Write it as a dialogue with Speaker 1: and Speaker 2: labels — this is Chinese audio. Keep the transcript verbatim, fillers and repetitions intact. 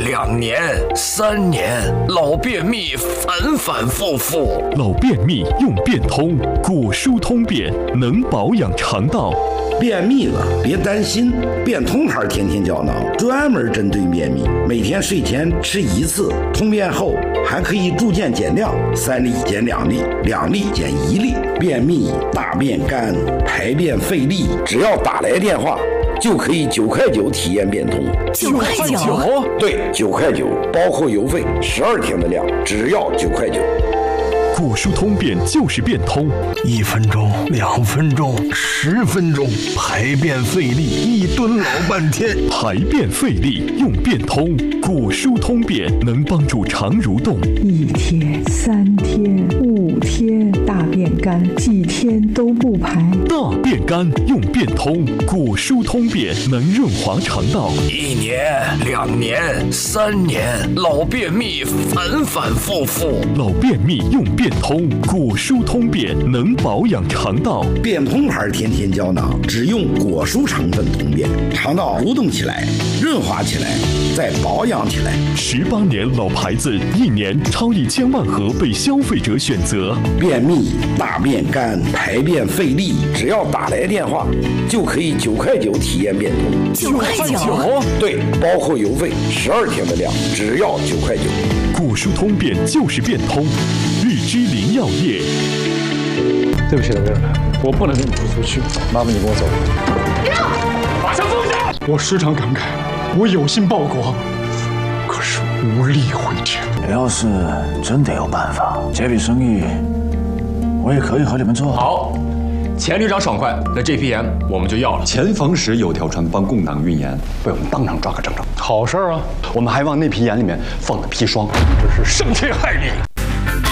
Speaker 1: 两年、三年，老便秘反反复复。
Speaker 2: 老便秘用便通，果蔬通便能保养肠道。
Speaker 3: 便秘了别担心，便通牌天天胶囊专门针对便秘，每天睡前吃一次，通便后还可以逐渐减量，三粒减两粒，两粒减一粒。便秘、大便干、排便费力，只要打来电话就可以九块九体验便通。
Speaker 4: 九块九？
Speaker 3: 对，九块九，包括邮费，十二天的量，只要九块九。
Speaker 2: 果蔬通便就是便通，
Speaker 5: 一分钟、两分钟、十分钟，排便费力，一蹲老半天。
Speaker 2: 排便费力用便通，果蔬通便能帮助肠蠕动。
Speaker 6: 一天、三天、五天，大便干，几天都不排。
Speaker 2: 大便干用便通，果蔬通便能润滑肠道。
Speaker 1: 一年、两年、三年，老便秘反反复复。
Speaker 2: 老便秘用便通，果蔬通便能保养肠道。
Speaker 3: 便通牌天天胶囊只用果蔬成分通便，肠道蠕动起来，润滑起来，再保养起来。
Speaker 2: 十八年老牌子，一年超一千万盒被消费者选择。
Speaker 3: 便秘、大便干、排便费力，只要打来电话就可以九块九体验便通。
Speaker 4: 九块九？
Speaker 3: 对，包括邮费，十二天的量，只要九块九。
Speaker 2: 果蔬通便就是便通，日之林药业。
Speaker 7: 对不起，刘月，我不能跟你出出去，麻烦你跟我走。
Speaker 8: 马上放下！
Speaker 7: 我时常感慨，我有心报国，可是无力回天。
Speaker 9: 要是真得有办法，这笔生意我也可以和你们做。
Speaker 8: 好，钱旅长爽快，那这批盐我们就要了。
Speaker 10: 前防时有条船帮共党运盐，被我们当场抓个正着。
Speaker 7: 好事啊！
Speaker 10: 我们还往那批盐里面放了砒霜，
Speaker 8: 这是伤天害理。